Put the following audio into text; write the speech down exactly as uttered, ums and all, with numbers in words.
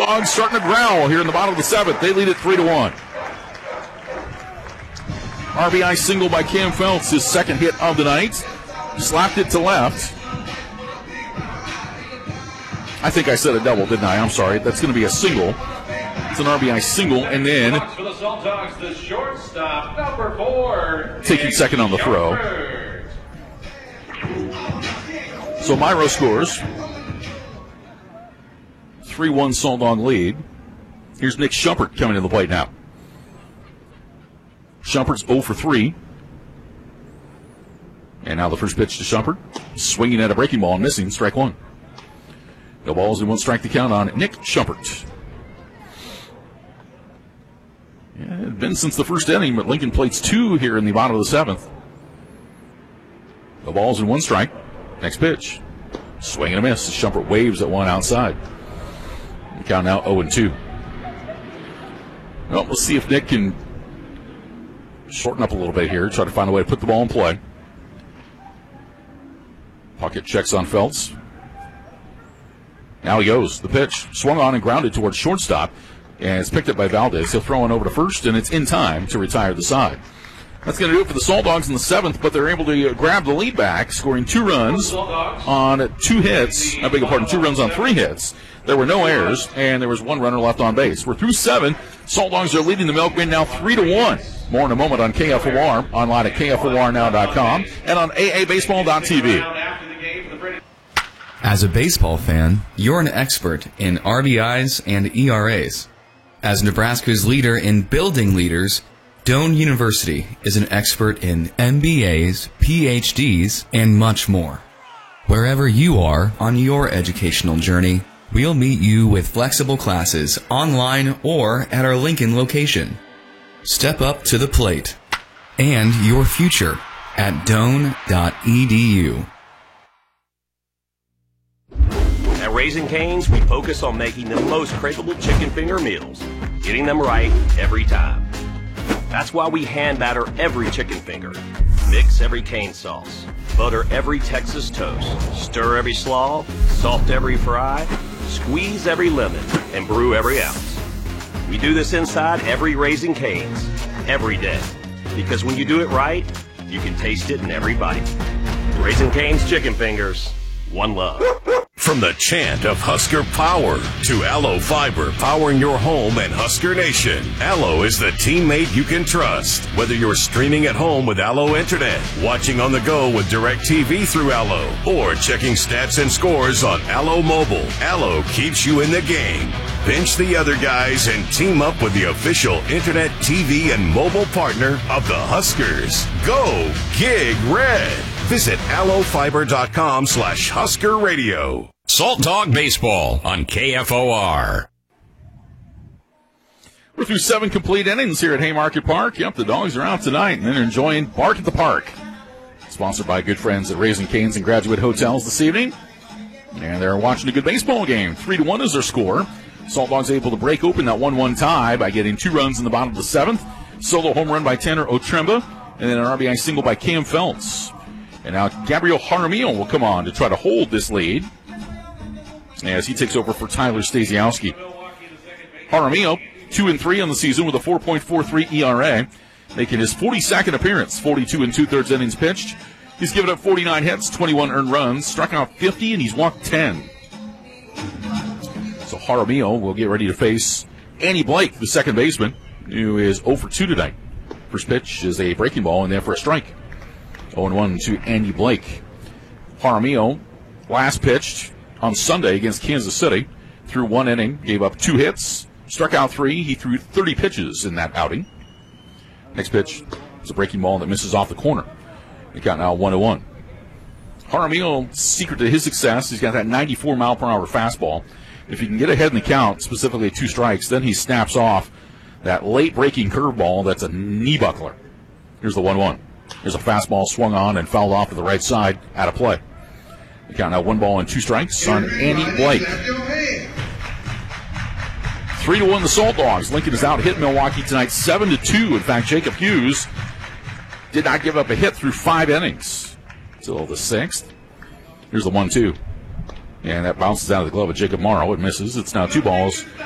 Dogs starting to growl here in the bottom of the seventh. They lead it three to one. R B I single by Cam Phelps, his second hit of the night. Slapped it to left. I think I said a double, didn't I? I'm sorry. That's going to be a single. It's an R B I single, and then for the Salt Dogs, the shortstop, number four, taking second on the throw. So Myro scores. three one Salt Dog lead. Here's Nick Shumpert coming to the plate now. Shumpert's oh for three. And now the first pitch to Shumpert. Swinging at a breaking ball and missing. Strike one. No balls and one strike to count on Nick Shumpert. Yeah, it's been since the first inning, but Lincoln plates two here in the bottom of the seventh. No balls and one strike. Next pitch. Swing and a miss. Shumpert waves at one outside. The count now oh and two. Well, we'll see if Nick can shorten up a little bit here, try to find a way to put the ball in play. Pocket checks on Phelps. Now he goes. The pitch swung on and grounded towards shortstop, and it's picked up by Valdez. He'll throw it over to first, and it's in time to retire the side. That's going to do it for the Salt Dogs in the seventh, but they're able to grab the lead back, scoring two runs on two hits. I beg your pardon, two runs on three hits. There were no errors, and there was one runner left on base. We're through seven. Salt Dogs are leading the Milkmen now three to one. More in a moment on K F O R, online at K F O R now dot com, and on A A baseball dot T V. As a baseball fan, you're an expert in R B Is and E R As. As Nebraska's leader in building leaders, Doane University is an expert in M B As, P H Ds, and much more. Wherever you are on your educational journey, we'll meet you with flexible classes online or at our Lincoln location. Step up to the plate and your future at doane dot e d u. At Raising Cane's, we focus on making the most craveable chicken finger meals, getting them right every time. That's why we hand batter every chicken finger, mix every cane sauce, butter every Texas toast, stir every slaw, salt every fry, squeeze every lemon, and brew every ounce. We do this inside every Raising Cane's, every day, because when you do it right, you can taste it in every bite. Raising Cane's chicken fingers, one love. From the chant of Husker power to Allo Fiber powering your home and Husker Nation, Allo is the teammate you can trust. Whether you're streaming at home with Allo Internet, watching on the go with DirecTV through Allo, or checking stats and scores on Allo Mobile, Allo keeps you in the game. Bench the other guys and team up with the official Internet, T V, and mobile partner of the Huskers. Go Gig Red. Visit allo fiber dot com slash Husker Radio. Salt Dog Baseball on K F O R. We're through seven complete innings here at Haymarket Park. Yep, the Dogs are out tonight, and they're enjoying Bark at the Park. Sponsored by good friends at Raising Cane's and Graduate Hotels this evening. And they're watching a good baseball game. Three to one is their score. Salt Dogs able to break open that one one tie by getting two runs in the bottom of the seventh. Solo home run by Tanner Otremba, and then an R B I single by Cam Phelps. And now Gabriel Jaramillo will come on to try to hold this lead as he takes over for Tyler Stasiowski. Jaramillo, two and three on the season with a four point four three E R A, making his forty-second appearance, forty-two and two-thirds innings pitched. He's given up forty-nine hits, twenty-one earned runs, struck out fifty, and he's walked ten. So Jaramillo will get ready to face Andy Blake, the second baseman, who is oh for two tonight. First pitch is a breaking ball and there for a strike. oh and one to Andy Blake. Jaramillo last pitched on Sunday against Kansas City. Threw one inning, gave up two hits, struck out three. He threw thirty pitches in that outing. Next pitch is a breaking ball that misses off the corner. They got now one and one. Jaramillo's secret to his success, he's got that ninety-four mile per hour fastball. If he can get ahead in the count, specifically two strikes, then he snaps off that late breaking curveball that's a knee buckler. Here's the one one. There's a fastball swung on and fouled off to the right side, out of play. We count now one ball and two strikes on Andy Blake. Three to one the Salt Dogs. Lincoln is out hit Milwaukee tonight seven to two. In fact, Jacob Hughes did not give up a hit through five innings until the sixth. Here's the one two. And that bounces out of the glove of Jacob Morrow. It misses. It's now two balls